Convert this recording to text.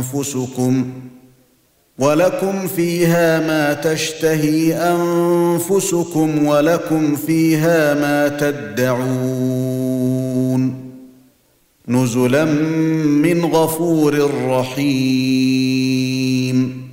أنفسكم ولكم فيها ما تشتهي أنفسكم ولكم فيها ما تدعون نزلا من غفور رحيم